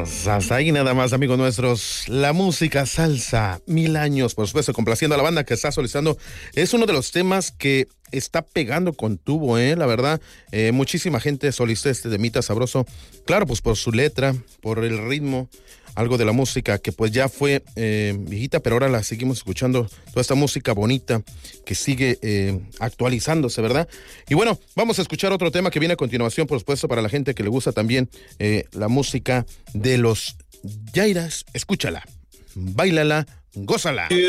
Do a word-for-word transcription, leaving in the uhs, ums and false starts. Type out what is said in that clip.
Pues hasta ahí nada más, amigos nuestros. La música salsa, mil años, por supuesto, complaciendo a la banda que está solicitando. Es uno de los temas que está pegando con tubo, eh, la verdad. Eh, muchísima gente solicitó este temita sabroso. Claro, pues por su letra, por el ritmo, algo de la música que pues ya fue eh, viejita, pero ahora la seguimos escuchando. Toda esta música bonita que sigue eh, actualizándose, ¿verdad? Y bueno, vamos a escuchar otro tema que viene a continuación, por supuesto, para la gente que le gusta también eh, la música de los Yairas. Escúchala, báilala, gózala.